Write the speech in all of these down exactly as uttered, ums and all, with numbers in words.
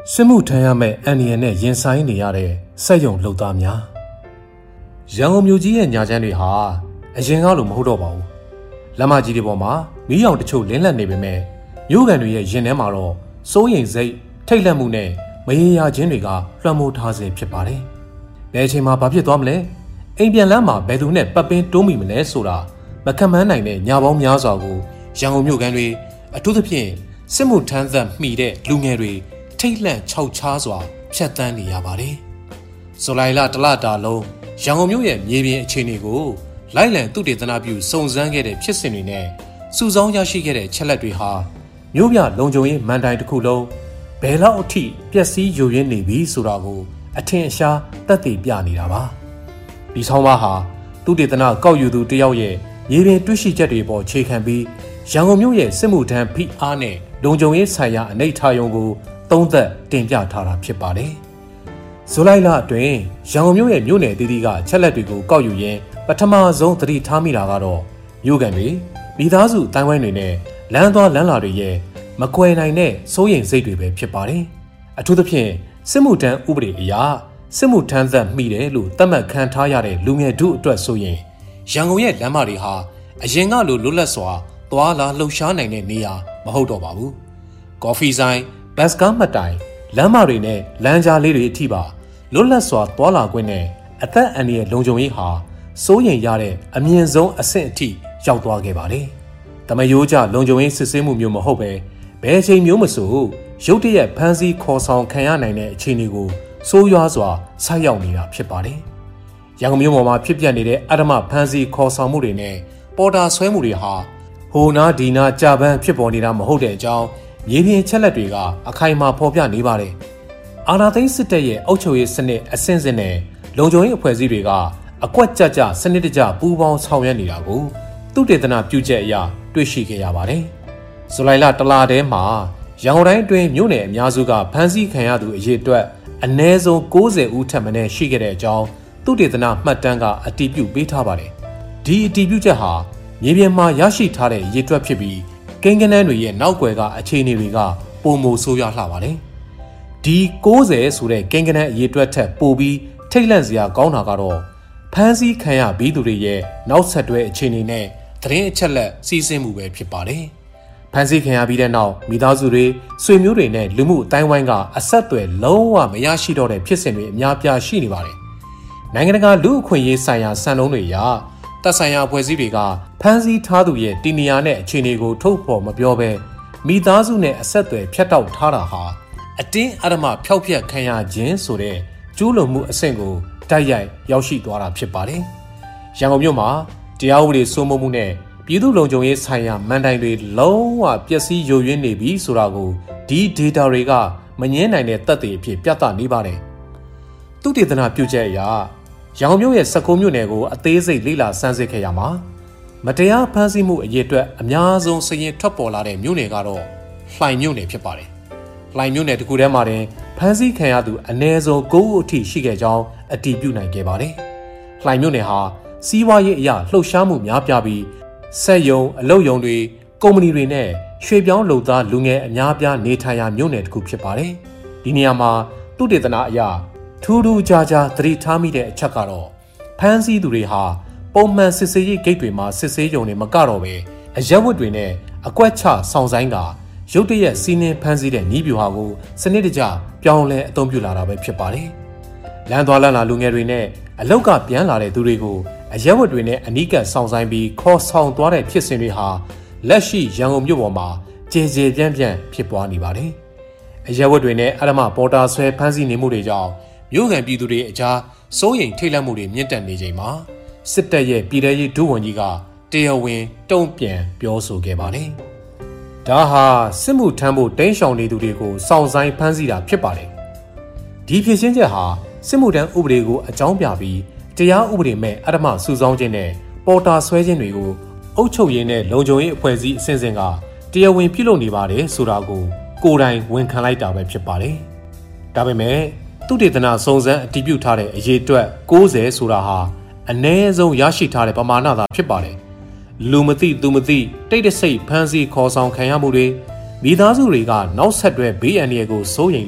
စစ်မှုထမ်းရမယ့်အန္တရာယ်နဲ့ရင်ဆိုင်နေရတဲ့စက်ရုံလုပ်သားများရန်ကုန်မြို့ကြီးရဲ့ညာချမ်းတွေဟာအရင်ကလိုမဟုတ်တော့ပါဘူးလမ်းမကြီးတွေပေါ်မှာမီးရောင်တချို့လင်းလက်နေပေမဲ့မြို့ကန်တွေရဲ့ရင်ထဲမှာတော့စိုးရိမ်စိတ်ထိတ်လန့်မှုနဲ့မရေရာခြင်းတွေကလွှမ်းမိုးထားစေဖြစ်ပါတယ်ဘယ်အချိန်မှာဘာဖြစ်သွားမလဲအိမ်ပြန်လမ်းမှာဘယ်သူနဲ့ပတ်ပင်းတိုးမိမလဲဆိုတာမခံမန်းနိုင်တဲ့ညာပေါင်းများစွာကိုရန်ကုန်မြို့ကန်တွေအထူးသဖြင့်စစ်မှုထမ်းသက်မှီတဲ့လူငယ်တွေထိတ်လန့်ခြောက်ခြားစွာဖြတ်တန်းနေရပါတယ်။ဇူလိုင်လတလတာလုံးရန်ကုန်မြို့ရဲ့မြေပြင်အခြေအနေကိုလိုက်လံသုတေသနပြုစုံစမ်းခဲ့တဲ့ဖြစ်စဉ်တွေနဲ့စုဆောင်းရရှိခဲ့တဲ့ချက်လက်တွေဟာမြို့ပြလုံခြုံရေးမန်တိုင်တစ်ခုလုံးဘယ်လောက်အထိပျက်စီးယိုယွင်းနေပြီဆိုတာကိုအထင်အရှားသက်သေပြနေတာပါ။ဒီဆောင်းပါးဟာသုတေသနကောက်ယူသူတယောက်ရဲ့မြေပြင်တွေ့ရှိချက်တွေပေါ်ခြေခံပြီးရန်ကုန်မြို့ရဲ့စစ်မှုထမ်းဖိအားနဲ့လုံခြုံရေးဆိုင်ရာအနေအထားယုံကိုသုံးသက်တင်ပြထားတာဖြစ်ပါတယ်။ဇူလိုင်လအတွင်းရန်ကုန်မြို့ရဲ့မြို့နယ်တည်တည်ကချက်လက်တွေကိုကောက်ယူရင်းပထမဆုံးသတိထားမိတာကတော့မြို့ကန်တွေမိသားစုတိုင်းဝိုင်းတွေနဲ့လမ်းသွားလမ်းလာတွေရဲ့မကွယ်နိုင်တဲ့စိုးရိမ်စိတ်တွေပဲဖြစ်ပါတယ်။အထူးသဖြင့်စစ်မှုထမ်းဥပဒေအရစစ်မှုထမ်းသက်မိတယ်လို့သတ်မှတ်ခံထားရတဲ့လူငယ်တို့အတွက်ဆိုရင်ရန်ကုန်ရဲ့လမ်းမတွေဟာအရင်ကလိုလွတ်လပ်စွာသွားလာလှုပ်ရှားနိုင်တဲ့နေရာမဟုတ်တော့ပါဘူး။ကော်ဖီဆိုင်ဘတ်စကားမှတ်တိုင်လမ်းမတွေနဲ့လမ်းကြားလေးတွေအထိပါလွတ်လပ်စွာသွားလာခွင့်နဲ့အသက်အန္တရာယ်လုံခြုံရေးဟာစိုးရိမ်ရတဲ့အမြင့်ဆုံးအဆင့်အထိရောက်သွားခဲ့ပါတယ်။တမယိုးကြလုံခြုံရေးစစ်ဆေးမှုမျိုးမဟုတ်ပဲဘယ်အချိန်မျိုးမဆိုရုတ်တရက်ဖမ်းဆီးခေါ်ဆောင်ခံရနိုင်တဲ့အခြေအနေကိုစိုးရွားစွာဆိုက်ရောက်နေတာဖြစ်ပါတယ်။ရန်ကုန်မြို့ပေါ်မှာဖြစ်ပျက်နေတဲ့အဓမ္မဖမ်းဆီးခေါ်ဆောင်မှုတွေနဲ့ပေါ်တာဆွဲမှုတွေဟာဟိုနာဒီနာကြပန်းဖြစ်ပေါ်နေတာမဟုတ်တဲ့အကြောင်းမြေပြင်ချက်လက်တွေကအခိုင်အမာဖော်ပြနေပါတယ်။အာဏာသိမ်းစစ်တပ်ရဲ့အုပ်ချုပ်ရေးစနစ်အဆင့်ဆင့်နဲ့လုံခြုံရေးအဖွဲ့အစည်းတွေကအကွက်ကြကြစနစ်တကျပူးပေါင်းဆောင်ရွက်နေတာကိုသုတေသနပြုချက်အရတွေ့ရှိခဲ့ရပါတယ်။ဇူလိုင်လတလထဲမှာရန်ကုန်တိုင်းအတွင်းမြို့နယ်အများစုကဖမ်းဆီးခံရသူအရေအတွက်အနည်းဆုံးကိုးဆယ်ဦးထက်မနည်းရှိခဲ့တဲ့အကြောင်းသုတေသနမှတ်တမ်းကအတည်ပြုပေးထားပါတယ်။ဒီအတည်ပြုချက်ဟာမြေပြင်မှာရရှိထားတဲ့ရေတွက်ဖြစ်ပြီးကိန်းဂဏန်းတွေရဲ့နောက်ွယ်ကအခြေအနေတွေကပုံမိုဆိုးရွားလှပါတယ်။ဒီကိုးဆယ်ဆိုတဲ့ကိန်းဂဏန်းအရေတွက်ထက်ပိုပြီးထိတ်လန့်စရာကောင်းတာကတော့ဖမ်းဆီးခံရပြီးသူတွေရဲ့နောက်ဆက်တွဲအခြေအနေနဲ့သတင်းအချက်လက်စီးဆင်းမှုပဲဖြစ်ပါတယ်။ဖမ်းဆီးခံရပြီးတဲ့နောက်မိသားစုတွေဆွေမျိုးတွေနဲ့လူမှုအတိုင်းဝိုင်းကအဆက်အသွယ်လုံးဝမရရှိတော့တဲ့ဖြစ်စဉ်တွေအများပြားရှိနေပါတယ်။နိုင်ငံတကာလူ့အခွင့်အရေးဆိုင်ရာစံနှုန်းတွေအရသက်ဆိုင်ရာအဖွဲ့အစည်းတွေကဖမ်းဆီးထားသူရဲ့တီနီယာနဲ့အခြေအနေကိုထုတ်ဖော်မပြောဘဲမိသားစုနဲ့အဆက်အသွယ်ဖြတ်တောက်ထားတာဟာအတင်းအဓမ္မဖျောက်ဖျက်ခံရခြင်းဆိုတဲ့ကျူးလွန်မှုအဆင့်ကိုတိုက်ရိုက်ရောက်ရှိသွားတာဖြစ်ပါတယ်။ရန်ကုန်မြို့မှာတရားဥပဒေစိုးမိုးမှုနဲ့ပြည်သူ့လုံခြုံရေးဆိုင်ရာမန်တိုင်တွေလုံးဝပျက်စီးယိုယွင်းနေပြီဆိုတာကိုဒီ data တွေကမငြင်းနိုင်တဲ့သက်သေအဖြစ်ပြသနေပါတယ်။သုတေသနပြုချက်အရရန်ကုန်မြို့ရဲ့၁၉မြို့နယ်ကိုအသေးစိတ်လေ့လာစမ်းစစ်ခဲ့ရမှာမတရားဖမ်းဆီးမှုအရေအတွက်အများဆုံးစရင်ထွက်ပေါ်လာတဲ့မြို့နယ်ကတော့လှိုင်မြို့နယ်ဖြစ်ပါတယ်။လှိုင်မြို့နယ်တစ်ခုထဲမှာတင်ဖမ်းဆီးခံရသူအနည်းဆုံး၉ဦးအထိရှိခဲ့ကြောင်းအတည်ပြုနိုင်ခဲ့ပါတယ်။လှိုင်မြို့နယ်ဟာစီးပွားရေးအရာလှုပ်ရှားမှုများပြားပြီးစက်ရုံအလုပ်ရုံတွေကုမ္ပဏီတွေနဲ့ရွှေပြောင်းလုပ်သားလူငယ်အများပြားနေထိုင်ရာမြို့နယ်တစ်ခုဖြစ်ပါတယ်။ဒီနေရာမှာသုတေသနအရထူးထူးခြားခြားသတိထားမိတဲ့အချက်ကတော့ဖမ်းဆီးသူတွေဟာပုံမှန်စစ်ဆေးရေးဂိတ်တွေမှာစစ်ဆေးရုံတွေမကတော့ပဲအရက်ဝတ်တွေနဲ့အကွက်ချဆောင်ဆိုင်ကရုတ်တရက်စီးနှင်းဖမ်းဆီးတဲ့နည်းဗျူဟာကိုစနစ်တကျပြောင်းလဲအသုံးပြုလာတာပဲဖြစ်ပါတယ်။လမ်းသွားလမ်းလာလူငယ်တွေနဲ့အလောက်ကပြန်လာတဲ့သူတွေကိုအရက်ဝတ်တွေနဲ့အနီးကပ်ဆောင်ဆိုင်ပြီးခေါ်ဆောင်သွားတဲ့ဖြစ်စဉ်တွေဟာလက်ရှိရန်ကုန်မြို့ပေါ်မှာကျေကျေပြန့်ပြန့်ဖြစ်ပွားနေပါတယ်။အရက်ဝတ်တွေနဲ့အဓမ္မပေါ်တာဆွဲဖမ်းဆီးနေမှုတွေကြောင့်မြို့ကန်ပြည်သူတွေအကြားစိုးရိမ်ထိတ်လန့်မှုတွေမြင့်တက်နေချိန်မှာစစ်တပ်ရဲ့ပြည်ထရေးဒုဝန်ကြီးကတရားဝင်တုံ့ပြန်ပြောဆိုခဲ့ပါတယ်။ဒါဟာစစ်မှုထမ်းဖို့တင်းရှောင်နေသူတွေကိုစောင့်ဆိုင်ဖမ်းဆီးတာဖြစ်ပါတယ်။ဒီဖြစ်ရှင်းချက်ဟာစစ်မှုထမ်းဥပဒေကိုအကြောင်းပြပြီးတရားဥပဒေမဲ့အဓမ္မစုဆောင်းခြင်းနဲ့ပေါ်တာဆွဲခြင်းတွေကိုအုပ်ချုပ်ရေးနဲ့လုံခြုံရေးအဖွဲ့အစည်းအဆင့်ဆင့်ကတရားဝင်ပြုလုပ်နေပါတယ်ဆိုတာကိုကိုယ်တိုင်ဝန်ခံလိုက်တာပဲဖြစ်ပါတယ်။ဒါပေမဲ့သုတေသနစုံစမ်းအတည်ပြုထားတဲ့အရေးအတွက်ကိုးဆယ်ဆိုတာဟာအနည်းဆုံးရရှိထားတဲ့ပမာဏသာဖြစ်ပါတယ်။လူမသိသူမသိတိတ်တဆိတ်ဖမ်းဆီးခေါ်ဆောင်ခံရမှုတွေမိသားစုတွေကနောက်ဆက်တွဲဘေးအန္တရာယ်ကိုစိုးရိမ်လို့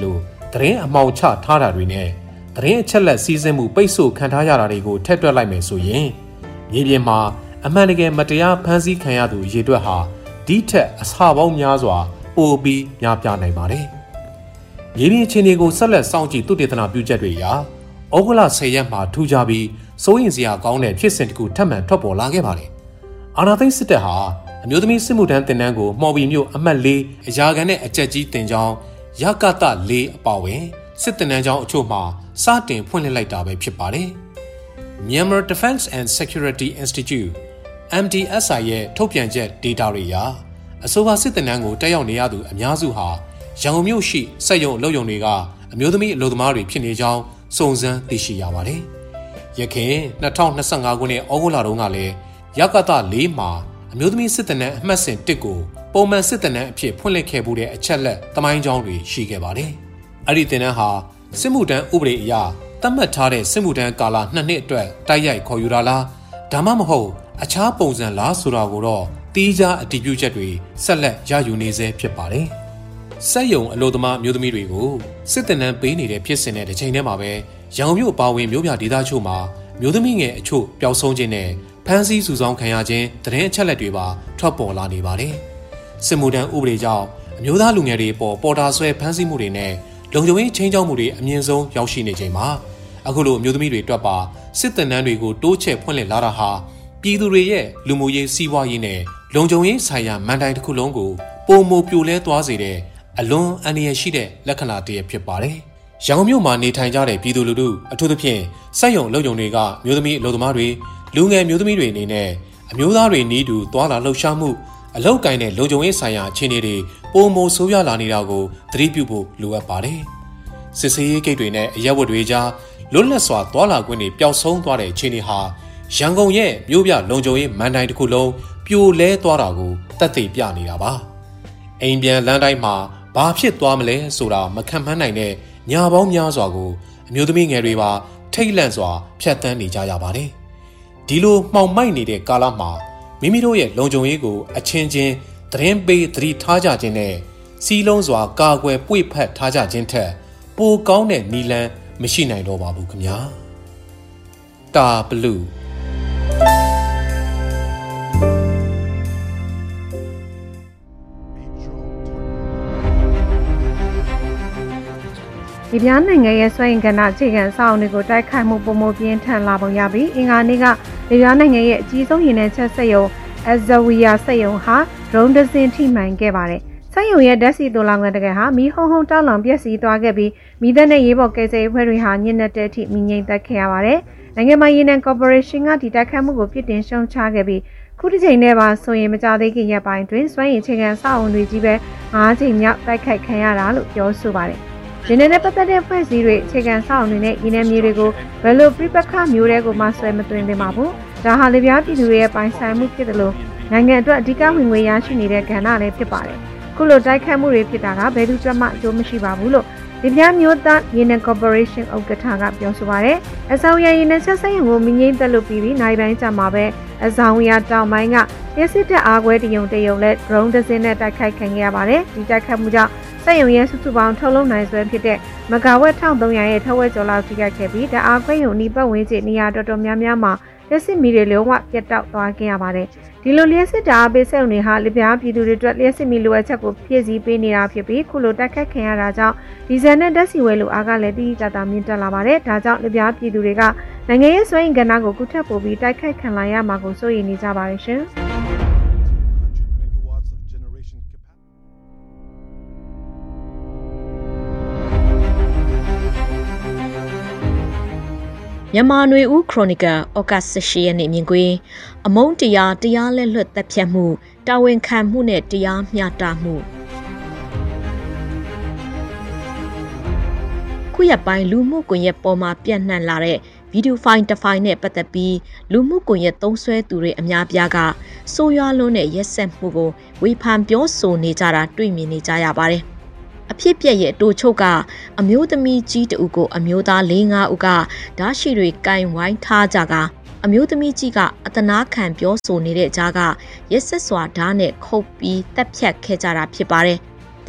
သတင်းအမှောင်ချထားတာတွေနဲ့သတင်းအချက်လက်စီးဆင်းမှုပိတ်ဆို့ခံထားရတာတွေကိုထည့်တွက်လိုက်မယ်ဆိုရင်မြေပြင်မှာအမှန်တကယ်မတရားဖမ်းဆီးခံရသူရေတွက်ဟာဒီထက်အဆပေါင်းများစွာပိုပြီးများပြားနိုင်ပါတယ်။မြေပြင်အခြေအနေကိုဆက်လက်စောင့်ကြည့်သုတေသနပြုချက်တွေအရဩဂုတ်လဆယ်ရက်မှာထူးခြားပြီးစိုးရင်စရာကောင်းတဲ့ဖြစ်စဉ်တစ်ခုထပ်မံထွက်ပေါ်လာခဲ့ပါတယ်။အာဏာသိမ်းစစ်တပ်ဟာအမျိုးသမီးစစ်မှုထမ်းတင်တန်းကိုမှော်ဘီမြို့အမှတ်၄အရာခံနဲ့အကြက်ကြီးတင်ကြောင်းရကတ၄အပါဝင်စစ်တင်တန်းကျောင်းအချို့မှာစတင်ဖွင့်လှစ်လိုက်တာပဲဖြစ်ပါတယ်။ Myanmar Defense and Security Institute M D S I ရဲ့ထုတ်ပြန်ချက် data တွေအရအဆိုပါစစ်တင်တန်းကိုတက်ရောက်နေရသူအများစုဟာရန်ကုန်မြို့ရှိစက်ရုံအလုပ်ရုံတွေကအမျိုးသမီးအလုပ်သမားတွေဖြစ်နေကြောင်းစုံစမ်းသိရှိရပါတယ်။ယခင်၂၀၂၅ခုနှစ်ဩဂုတ်လတုန်းကလည်းရကတ၄မှာအမျိုးသမီးစစ်တင်တန်းအမှတ်စဉ်၁ကိုပုံမှန်စစ်တင်တန်းအဖြစ်ဖွင့်လှစ်ခဲ့မှုတဲ့အချက်လက်သမိုင်းကြောင်းတွေရှိခဲ့ပါတယ်။အဲ့ဒီတင်တန်းဟာစစ်မှုထမ်းဥပဒေအရသတ်မှတ်ထားတဲ့စစ်မှုထမ်းကာလနှစ်နှစ်အတွက်တိုက်ရိုက်ခေါ်ယူတာလားဒါမှမဟုတ်အခြားပုံစံလားဆိုတာကိုတော့တီးခြားအတည်ပြုချက်တွေဆက်လက်ရယူနေဆဲဖြစ်ပါတယ်။စက်ရုံအလို့သမားမျိုးသမီးတွေကိုစစ်တင်တန်းပေးနေတဲ့ဖြစ်စဉ်နဲ့တစ်ချိန်တည်းမှာပဲရန်ကုန်မြို့အပါအဝင်မြို့ပြဒေသချို့မှာမျိုးသမီးငယ်အချို့ပျောက်ဆုံးခြင်းနဲ့ဖမ်းဆီးစုဆောင်းခံရခြင်းသတင်းအချက်လက်တွေပါထွက်ပေါ်လာနေပါတယ်။စစ်မှုထမ်းဥပဒေကြောင့်အမျိုးသားလူငယ်တွေပေါ်ပေါ်တာဆွဲဖမ်းဆီးမှုတွေနဲ့လုံခြုံရေးချင်းချောက်မှုတွေအမြင့်ဆုံးရောက်ရှိနေချိန်မှာအခုလိုအမျိုးသမီးတွေတွက်ပါစစ်တင်တန်းတွေကိုတိုးချဲ့ဖွင့်လှစ်လာတာဟာပြည်သူတွေရဲ့လူမှုရေးစီးပွားရေးနဲ့လုံခြုံရေးဆိုင်ရာမန်တိုင်တစ်ခုလုံးကိုပုံမပြိုလဲသွားစေတဲ့အလွန်အန္တရာယ်ရှိတဲ့လက္ခဏာတစ်ရပ်ဖြစ်ပါတယ်။ရန်ကုန်မြို့မှာနေထိုင်ကြတဲ့ပြည်သူလူထုအထူးသဖြင့်စက်ရုံလုပ်ရုံတွေကမျိုးသမီးအလုပ်သမားတွေလူငယ်မျိုးသမီးတွေအနေနဲ့အမျိုးသားတွေနီးတူသွာလာလှုပ်ရှားမှုအလောက်ကိုင်းတဲ့လုံခြုံရေးဆိုင်ရာအခြေအနေတွေပုံမဆိုးရွားလာနေတာကိုသတိပြုဖို့လိုအပ်ပါတယ်။စစ်ဆေးရေးဂိတ်တွေနဲ့အရက်ဝတ်တွေကြားလွတ်လပ်စွာသွာလာခွင့်တွေပျောက်ဆုံးသွားတဲ့အခြေအနေဟာရန်ကုန်ရဲ့မြို့ပြလုံခြုံရေးမန်တိုင်တစ်ခုလုံးပြိုလဲသွားတာကိုသက်သေပြနေတာပါ။အိမ်ပြန်လမ်းတိုင်းမှာဘာဖြစ်သွားမလဲဆိုတာမခံမှန်းနိုင်တဲ့ညာပေါင်းများစွာကိုအမျိုးသမီးငယ်တွေပါထိတ်လန့်စွာဖြတ်တန်းနေကြရပါတယ်။ဒီလိုမှောင်မိုက်နေတဲ့ကာလမှာမိမိတို့ရဲ့လုံခြုံရေးကိုအချင်းချင်းသတင်းပေးသတိထားကြခြင်းနဲ့စီးလုံးစွာကာကွယ်ပွေ့ဖက်ထားကြခြင်းထက်ပိုကောင်းတဲ့နီလန်းမရှိနိုင်တော့ပါဘူးခင်ဗျာ။တာဘလူးဒီပြားနိုင်ငံရဲ့စွမ်းအင်ကဏ္ဍအခြေခံအဆောက်အအုံတွေကိုတိုက်ခိုက်မှုပုံမပြင်းထန်လာပုံရပြီးအင်္ဂါနေ့ကဒီပြားနိုင်ငံရဲ့အကြီးဆုံးရေနံချက်စက်ရုံအဇဝီယာစက်ရုံဟာဒရုန်းတစ်စင်းထိမှန်ခဲ့ပါတယ်။စက်ရုံရဲ့ဓာတ်ဆီသိုလှောင်ကန်တကယ်ဟာမီးဟုံးဟုံးတောက်လောင်ပျက်စီးသွားခဲ့ပြီးမီးသတ်နဲ့ရေးပေါ်ကယ်ဆယ်ရေးအဖွဲ့တွေဟာညစ်နက်တဲ့အထိမီးငြိမ်သက်ခဲ့ရပါတယ်။နိုင်ငံပိုင်ရေနံကော်ပိုရေးရှင်းကဒီတိုက်ခိုက်မှုကိုပြစ်တင်ရှုံချခဲ့ပြီးခုတစ်ချိန်နဲ့ပါဆိုရင်မကြသေးခင်ရက်ပိုင်းတွင်စွမ်းအင်အခြေခံအဆောက်အအုံတွေကြီးပဲ၅ချိန်မြောက်တိုက်ခိုက်ခံရတာလို့ပြောဆိုပါတယ်။ရေနံနဲ့ပတ်သက်တဲ့ဖွဲ့စည်းတွေအခြေခံဆောက်အုံတွေနဲ့ရေနံမြေတွေကိုဘယ်လိုပြပခမျိုးတွေကိုမှဆွဲမသွင်းသင့်ပါဘူး။ဒါဟာလေပြားပြည်သူတွေရဲ့ပိုင်ဆိုင်မှုဖြစ်တယ်လို့နိုင်ငံအတွက်အဓိကဝင်ငွေရရှိနေတဲ့ကဏ္ဍလည်းဖြစ်ပါတယ်။ခုလိုတိုက်ခိုက်မှုတွေဖြစ်တာကဘယ်သူကြမှအကျိုးမရှိပါဘူးလို့လေပြားမျိုးသားရေနံကော်ပိုရေးရှင်းဥက္ကဋ္ဌကပြောဆိုပါတယ်။အဆောင်ရရေနံချက်စက်ရုံကိုမငိမ့်သက်လို့ပြီးပြီးနိုင်ပိုင်းကြာမှာပဲအဆောင်ရတောင်ပိုင်းကရစစ်တပ်အားကွဲတယုံတယုံနဲ့ drone တစ်စင်းနဲ့တိုက်ခိုက်ခံခဲ့ရပါတယ်။ဒီတိုက်ခိုက်မှုကြောင့်စက်ရုံရဲ့စုစုပေါင်းထုတ်လုပ်နိုင်စွမ်းဖြစ်တဲ့မဂါဝက်၁၃၀၀ရဲ့ထက်ဝက်ကျော်လောက်ထိခိုက်ခဲ့ပြီးဓာတ်အားခွဲရုံဤပတ်ဝန်းကျင်နေရာတော်တော်များများမှာလက်စစ်မီတွေလုံးဝပြတ်တောက်သွားခဲ့ရပါတယ်။ဒီလိုလျှက်စစ်ဓာတ်အားပေးစက်ရုံတွေဟာလေပြားပြည်သူတွေအတွက်လျှက်စစ်မီလိုအပ်ချက်ကိုဖြည့်ဆည်းပေးနေတာဖြစ်ပြီးခုလိုတိုက်ခိုက်ခံရတာကြောင့်ဒီဇယ်နဲ့ဓာတ်ဆီဝဲလိုအားကလည်းတိတိကျကျမြင့်တက်လာပါတယ်။ဒါကြောင့်လေပြားပြည်သူတွေကနိုင်ငံရဲ့စွမ်းအင်ကဏ္ဍကိုကုထက်ပို့ပြီးတိုက်ခိုက်ခံလာရမှာကိုစိုးရိမ်နေကြပါတယ်ရှင်။မြန်မာနွေဦးခရိုနီကယ်ဩဂတ်၁၈ရက်နေ့မြင်ကွင်းအမုန်းတရားတရားလက်လွတ်သက်ဖြတ်မှုတာဝန်ခံမှုနဲ့တရားမျှတမှုခုရက်ပိုင်းလူမှုကွန်ရက်ပေါ်မှာပြန့်နှံ့လာတဲ့ဗီဒီယိုဖိုင်တစ်ဖိုင်နဲ့ပတ်သက်ပြီးလူမှုကွန်ရက်သုံးစွဲသူတွေအများပြားကဆိုးရွားလွန်းတဲ့ရက်စက်မှုကိုဝေဖန်ပြောဆိုနေကြတာတွေ့မြင်နေကြရပါတယ်အဖြစ်ပြက်ရဲ့တိုချုပ်ကအမျိုးသမီးကြီးတဦးကိုအမျိုးသား၄၅ဦးကဓာတ်ရှိတွေကင်ဝိုင်းထားကြကအမျိုးသမီးကြီးကအတနာခံပြောဆိုနေတဲ့ကြားကရက်ဆက်စွာဓာတ်နဲ့ခုတ်ပြီးတက်ဖြတ်ခဲ့ကြတာဖြစ်ပါတယ်။တ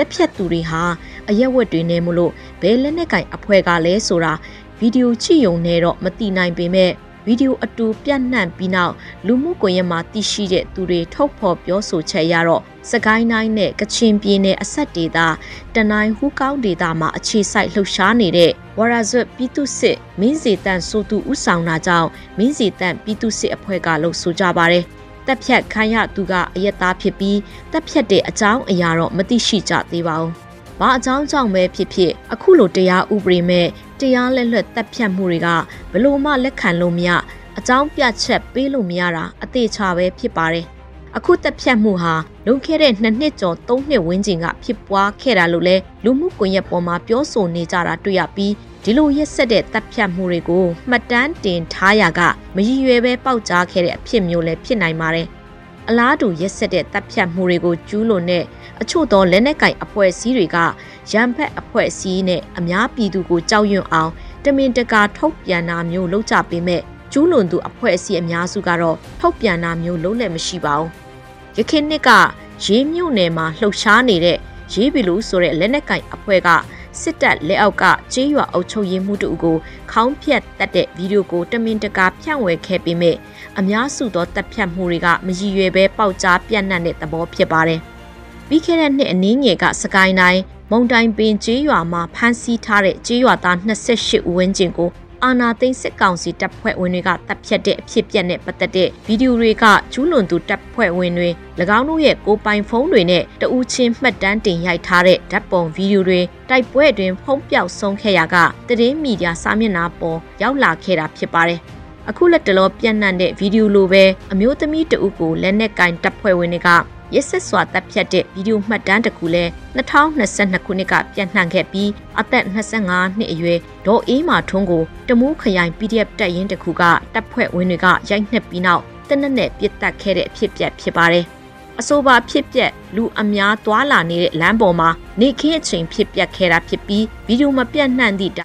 တက်ဖြတ်သူတွေဟာအရက်ဝတ်တွေနဲ့မလို့ဘယ်လက်နက်ကင်အဖွဲ့ကလဲဆိုတာဗီဒီယိုကြည့်ရုံနဲ့တော့မသိနိုင်ပေမဲ့ဗီဒီယိုအတူပြန့်နှံ့ပြီးနောက်လူမှုကွန်ရက်မှာသိရှိတဲ့သူတွေထုတ်ဖော်ပြောဆိုချက်ရတော့စကိုင်းတိုင်းနဲ့ကချင်ပြည်နယ်အဆက်ဒေသတနိုင်းဟူးကောင်းဒေသမှာအခြေစိုက်လှုပ်ရှားနေတဲ့ဝါရာဇွတ်ပြည်သူစစ်မင်းစီတန်ဆိုသူဥဆောင်တာကြောင့်မင်းစီတန်ပြည်သူစစ်အဖွဲ့ကလှုပ်ဆိုကြပါတယ်တပ်ဖြတ်ခိုင်းရသူကအယက်သားဖြစ်ပြီးတပ်ဖြတ်တဲ့အကြောင်းအရာတော့မသိရှိကြသေးပါဘူး။ဘာအကြောင်းကြောင့်ပဲဖြစ်ဖြစ်အခုလိုတရားဥပဒေမဲ့တရားလက်လွတ်တပ်ဖြတ်မှုတွေကဘလို့မှလက်ခံလို့မရအကြောင်းပြချက်ပေးလို့မရတာအသေးချပဲဖြစ်ပါတယ်။အခုတပ်ဖြတ်မှုဟာလွန်ခဲ့တဲ့နှစ်နှစ်ကျော်သုံးနှစ်ဝန်းကျင်ကဖြစ်ပွားခဲ့တာလို့လဲလူမှုကွန်ရက်ပေါ်မှာပြောဆိုနေကြတာတွေ့ရပြီးဒီလိုရက်ဆက်တဲ့တပ်ဖြတ်မှုတွေကိုမှတ်တမ်းတင်ထားရကမရည်ရွယ်ပဲပေါက်ကြားခဲ့တဲ့အဖြစ်မျိုးလည်းဖြစ်နိုင်ပါတယ်။အလားတူရက်ဆက်တဲ့တပ်ဖြတ်မှုတွေကိုကျူးလွန်တဲ့အချို့သောလက်နက်ကင်အဖွဲ့အစည်းတွေကရန်ဖက်အဖွဲ့အစည်းနဲ့အများပြည်သူကိုကြောက်ရွံ့အောင်တမင်တကာထုတ်ပြန်တာမျိုးလုပ်ကြပေမဲ့ကျူးလွန်သူအဖွဲ့အစည်းအများစုကတော့ထုတ်ပြန်တာမျိုးလုပ်လည်းမရှိပါဘူး။ရခိုင်နှစ်ကရေးမြို့နယ်မှာလှုပ်ရှားနေတဲ့ရေးဘီလူဆိုတဲ့လက်နက်ကင်အဖွဲ့ကစစ်တပ်လက်အောက်ကကျေးရွာအုပ်ချုပ်ရေးမှုတို့ကိုခေါင်းဖြတ်တက်တဲ့ဗီဒီယိုကိုတမင်တကာဖြန့်ဝေခဲ့ပေမဲ့အများစုသောတပ်ဖြတ်မှုတွေကမရည်ရွယ်ပဲပေါက်ကြားပြန့်နှံ့တဲ့သဘောဖြစ်ပါတယ်။ပြီးခဲ့တဲ့နှစ်အနည်းငယ်ကစကိုင်းတိုင်းမုံတိုင်ပင်ကျေးရွာမှာဖမ်းဆီးထားတဲ့ကျေးရွာသား၂၈ဦးဝန်းကျင်ကိုအာနာသိန်းစစ်ကောင်စီတပ်ဖွဲ့ဝင်တွေကတပ်ဖြတ်တဲ့အဖြစ်အပျက်နဲ့ပတ်သက်တဲ့ဗီဒီယိုတွေကကျူးလွန်သူတပ်ဖွဲ့ဝင်တွေ၎င်းတို့ရဲ့ကိုယ်ပိုင်ဖုန်းတွေနဲ့တဦးချင်းမှတ်တမ်းတင်ရိုက်ထားတဲ့ဓာတ်ပုံဗီဒီယိုတွေတိုက်ပွဲအတွင်းဖုံးပြောက်ဆုံးခဲ့ရာကသတင်းမီဒီယာစာမျက်နှာပေါ်ရောက်လာခဲ့တာဖြစ်ပါတယ်။အခုလက်တလောပြန့်နှံ့တဲ့ဗီဒီယိုလိုပဲအမျိုးသမီးတဦးကိုလက်နက်ကင်တပ်ဖွဲ့ဝင်တွေကရက်ဆက်စွာတပ်ဖြတ်တဲ့ဗီဒီယိုမှတ်တမ်းတစ်ခုလည်း၂၀၂၂ခုနှစ်ကပြန့်နှံ့ခဲ့ပြီးအသက်၂၅နှစ်အရွယ်ဒေါ်အေးမာထွန်းကိုတမူးခရိုင် ပီဒီအက်ဖ် တပ်ရင်းတစ်ခုကတပ်ဖွဲ့ဝင်တွေကရိုက်နှက်ပြီးနောက်တနက်နဲ့ပစ်တက်ခဲ့တဲ့အဖြစ်ပြက်ဖြစ်ပါတယ်။အဆိုပါဖြစ်ပျက်လူအများသွားလာနေတဲ့လမ်းပေါ်မှာနေခင်းအချိန်ဖြစ်ပျက်ခဲ့တာဖြစ်ပြီးဗီဒီယိုမပြန့်နှံ့သည့်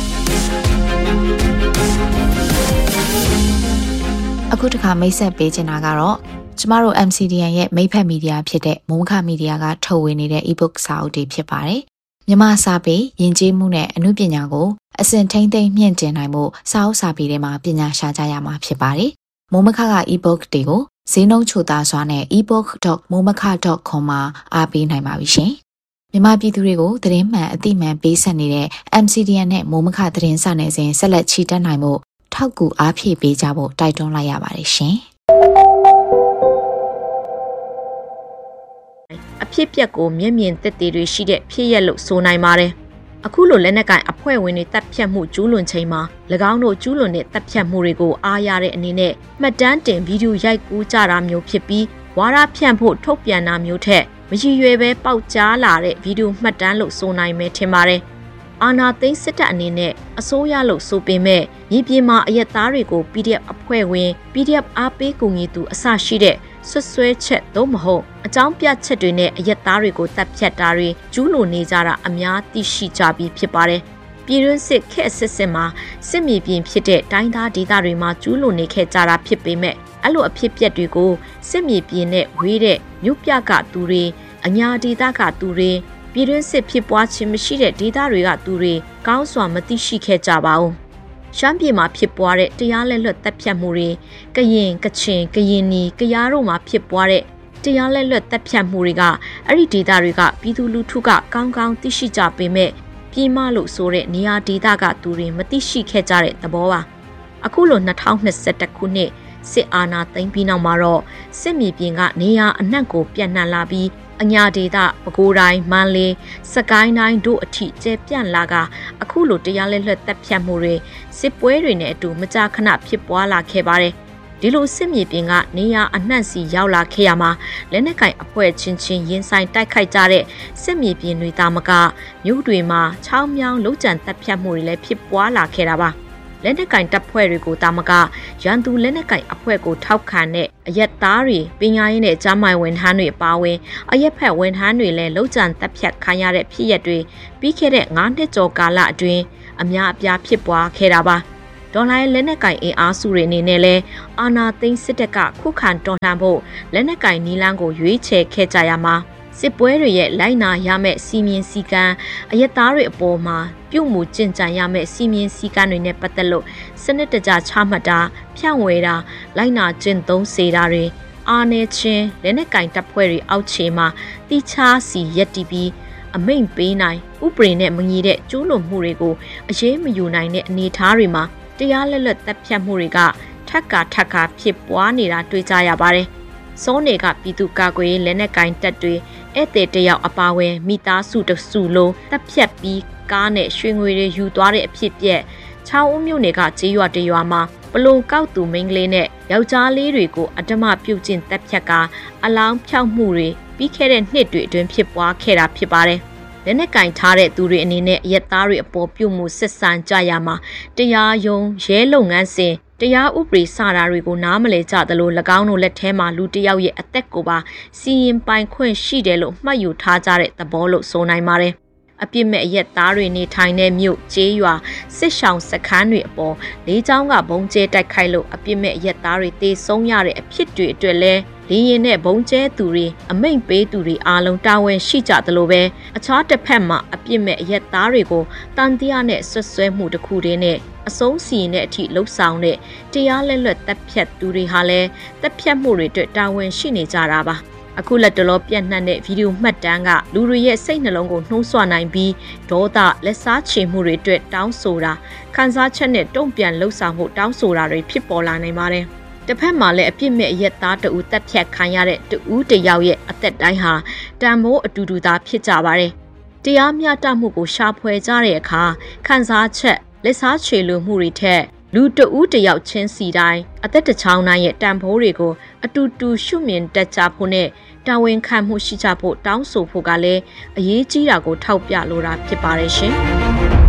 အခုတခါမိတ်ဆက်ပေးချင်တာကတော့ကျမတို့ M C D N ရဲ့မိတ်ဖက်မီဒီယာဖြစ်တဲ့မိုးမခမီဒီယာကထုတ်ဝေနေတဲ့ e-book စာအုပ်တွေဖြစ်ပါတယ်။မြန်မာစာပေယဉ်ကျေးမှုနဲ့အမှုပညာကိုအစဉ်ထိန်းသိမ်းမြင့်တင်နိုင်မှုစာအုပ်စာပေတွေမှာပညာရှာကြရမှာဖြစ်ပါတယ်။မိုးမခက e-book တွေကိုဈေးနှုန်းချိုသားစွာနဲ့ e book dot momaka dot com မှာအားပေးနိုင်ပါပြီရှင်။မြန်မာပြည်သူတွေကိုသတင်းမှန်အသိမှန်ပေးဆက်နေတဲ့ M C D N နဲ့မိုးမခသတင်းစာနယ်စဉ်ဆက်လက်ချီတက်နိုင်မှုထောက်ကူအားဖြည့်ပေးကြဖို့တိုက်တွန်းလိုက်ရပါတယ်ရှင်။အဖြစ်ပျက်ကိုမျက်မြင်သက်သေတွေရှိတဲ့ဖြစ်ရက်လို့ဆိုနိုင်ပါတယ်။အခုလိုလက်နက်ကင်အဖွဲ့ဝင်တွေတပ်ဖြတ်မှုကျူးလွန်ချိန်မှာ၎င်းတို့ကျူးလွန်တဲ့တပ်ဖြတ်မှုတွေကိုအားရတဲ့အနေနဲ့မှတ်တမ်းတင်ဗီဒီယိုရိုက်ကူးကြတာမျိုးဖြစ်ပြီးဝါဒဖြန့်ဖို့ထုတ်ပြန်တာမျိုးထက်မရည်ရွယ်ပဲပေါက်ကြားလာတဲ့ဗီဒီယိုမှတ်တမ်းလို့ဆိုနိုင်မယ်ထင်ပါတယ်။အာနာသိန်းစစ်တပ်အနေနဲ့အစိုးရလို့ဆိုပေမဲ့မြေပြင်မှာအရက်သားတွေကို P D F အဖွဲ့ဝင် P D F အားပေးကူညီသူအစရှိတဲ့ဆွဆွဲချက်သို့မဟုတ်အကြောင်းပြချက်တွေနဲ့အရက်သားတွေကိုတပ်ဖြတ်တာတွေကျူးလွန်နေကြတာအများသိရှိကြပြီးဖြစ်ပါတယ်။ပြည်တွင်းစစ်ခက်အစစ်စစ်မှာစစ်မြေပြင်ဖြစ်တဲ့တိုင်းသားဒေသတွေမှာကျူးလွန်နေခဲ့ကြတာဖြစ်ပေမဲ့အဲ့လိုအဖြစ်ပြက်တွေကိုစစ်မြေပြင်နဲ့ဝေးတဲ့မြို့ပြကသူတွေအညာဒေသကသူတွေပြည်တွင်းစစ်ဖြစ်ပွားခြင်းမရှိတဲ့ဒေသတွေကသူတွေကောင်းစွာမသိရှိခဲ့ကြပါဘူး။ရှမ်းပြည်မှာဖြစ်ပွားတဲ့တရားလက်လွတ်တပ်ဖြတ်မှုတွေကရင်ကချင်ကရင်နီကရားတို့မှာဖြစ်ပွားတဲ့တရားလက်လွတ်တပ်ဖြတ်မှုတွေကအဲ့ဒီဒေသတွေကပြည်သူလူထုကကောင်းကောင်းသိရှိကြပေမဲ့ပြည်မလို့ဆိုတဲ့နေရာဒေသကသူတွေမသိရှိခဲ့ကြတဲ့သဘောပါ။အခုလို၂၀၂၁ခုနှစ်စစ်အာဏာသိမ်းပြီးနောက်မှာတော့စစ်မြေပြင်ကနေရာအနှံ့ကိုပြန့်နှံ့လာပြီးအညာဒေသပဲခူးတိုင်းမန္တလေးစကိုင်းတိုင်းတို့အထိကျဲပြန့်လာကအခုလိုတရားလက်လွတ်တပ်ဖြတ်မှုတွေစစ်ပွဲတွေနဲ့အတူမကြာခဏဖြစ်ပွားလာခဲ့ပါတယ်။ဒီလိုစစ်မြေပြင်ကနေရာအနှံ့စီရောက်လာခဲ့ရမှာလက်နက်ကင်အဖွဲ့ချင်းချင်းရင်ဆိုင်တိုက်ခိုက်ကြတဲ့စစ်မြေပြင်တွေတာမကမြို့တွေမှာချောင်းမြောင်းလုံးကျန်တပ်ဖြတ်မှုတွေလည်းဖြစ်ပွားလာခဲ့တာပါ။လက်နက်ကင်တပ်ဖွဲ့တွေကိုတာမကရန်သူလက်နက်ကင်အဖွဲ့ကိုထောက်ခံတဲ့အရက်သားတွေပညာရေးနဲ့ကြားမိုင်ဝန်ထမ်းတွေအပါအဝင်အရက်ဖက်ဝန်ထမ်းတွေလည်းလုံခြံတပ်ဖြတ်ခံရတဲ့ဖြစ်ရပ်တွေပြီးခဲ့တဲ့၅နှစ်ကျော်ကာလအတွင်းအများအပြားဖြစ်ပွားခဲ့တာပါဒေါ်လာရဲ့လက်နက်ကင်အင်အားစုတွေအနေနဲ့လည်းအာဏာသိမ်းစစ်တပ်ကခုခံတော်လှန်ဖို့လက်နက်ကင်နီလန်းကိုရွေးချယ်ခဲ့ကြရမှာစစစ်ပွဲတွေရဲ့လိုက်နာရမယ့်စီမင်းစည်းကမ်းအယက်သားတွေအပေါ်မှာပြုမှုကျင့်ကြံရမယ့်စီမင်းစည်းကမ်းတွေနဲ့ပတ်သက်လို့စနစ်တကျချမှတ်တာဖြန့်ဝေတာလိုက်နာကျင့်သုံးစေတာတွေအာဏာချင်းလက်နက်ကင်တပ်ဖွဲ့တွေအောက်ခြေမှာတိချာစီရက်တီပြီးအမိန့်ပေးနိုင်ဥပဒေနဲ့မညီတဲ့ကျူးလွန်မှုတွေကိုအရေးမယူနိုင်တဲ့အနေအထားတွေမှာတရားလက်လွတ်တပ်ဖြတ်မှုတွေကထပ်ကာထပ်ကာဖြစ်ပွားနေတာတွေ့ကြရပါတယ်။စောနေကပြည်သူ့ကာကွယ်ရေးလက်နက်ကင်တပ်တွေဧည့်သည်တယောက်အပါဝင်မိသားစုတစုလုံးတပ်ဖြတ်ပြီးကားနဲ့ရွှေငွေတွေယူသွားတဲ့အဖြစ်ပြက်ချောင်းဦးမြို့နယ်ကကြေးရွာတရွာမှာပလုံကောက်သူမိန်းကလေးနဲ့ယောက်ျားလေးတွေကိုအဓမ္မပြုတ်ကျင့်တပ်ဖြတ်ကအလောင်းဖြောက်မှုတွေပြီးခဲ့တဲ့နှစ်တွေအတွင်းဖြစ်ပွားခဲ့တာဖြစ်ပါတယ်။လက်နက်ကင်ထားတဲ့သူတွေအနေနဲ့အယက်သားတွေအပေါ်ပြုမှုဆက်ဆံကြရမှာတရားရုံးရဲလုပ်ငန်းစဉ်တရားဥပဒေစတာတွေကိုနားမလည်ကြသလို၎င်းတို့လက်ထဲမှာလူတစ်ယောက်ရဲ့အသက်ကိုပါစီရင်ပိုင်ခွင့်ရှိတယ်လို့မှတ်ယူထားကြတဲ့သဘောလို့ဆိုနိုင်ပါတယ်။အပြစ်မဲ့အရက်သားတွေနေထိုင်တဲ့မြို့ကျေးရွာစစ်ဆောင်စခန်းတွေအပေါ်လေးချောင်းကဘုံကျဲတိုက်ခိုက်လို့အပြစ်မဲ့အရက်သားတွေတေဆုံးရတဲ့အဖြစ်တွေအတွက်လဲလေရင်နဲ့ဘုံကျဲသူတွေအမိန့်ပေးသူတွေအားလုံးတာဝန်ရှိကြသလိုပဲအခြားတစ်ဖက်မှာအပြစ်မဲ့အရက်သားတွေကိုတန်တရားနဲ့ဆွဆွဲမှုတစ်ခုတည်းနဲ့အဆုံးစီရင်တဲ့အထိလှုပ်ဆောင်တဲ့တရားလက်လွတ်တပ်ဖြတ်သူတွေဟာလည်းတပ်ဖြတ်မှုတွေအတွက်တာဝန်ရှိနေကြတာပါအခုလက်တလောပြန့်နှံ့တဲ့ဗီဒီယိုမှတ်တမ်းကလူတွေရဲ့စိတ်နှလုံးကိုနှိုးဆွနိုင်ပြီးဒေါသလက်စားချေမှုတွေအတွက်တောင်းဆိုတာခံစားချက်နဲ့တုံ့ပြန်လှုပ်ဆောင်မှုတောင်းဆိုတာတွေဖြစ်ပေါ်လာနိုင်ပါတယ်တစ်ဖက်မှာလည်းအပြစ်မဲ့အရက်သားတဦးတပ်ဖြတ်ခံရတဲ့တဦးတယောက်ရဲ့အသက်တိုင်းဟာတန်ဖိုးအတူတူသားဖြစ်ကြပါတယ်တရားမျှတမှုကိုရှာဖွေကြတဲ့အခါခံစားချက်လက်စားချေလိုမှုတွေထက်လူတဦးတယောက်ချင်းစီတိုင်းအသက်တစ်ချောင်းတိုင်းရဲ့တန်ဖိုးတွေကိုအတူတူရှုမြင်တတ်ကြဖို့နဲ့တာဝန်ခံမှုရှိကြဖို့တောင်းဆိုဖို့ကလည်းအရေးကြီးတာကိုထောက်ပြလိုတာဖြစ်ပါတယ်ရှင်။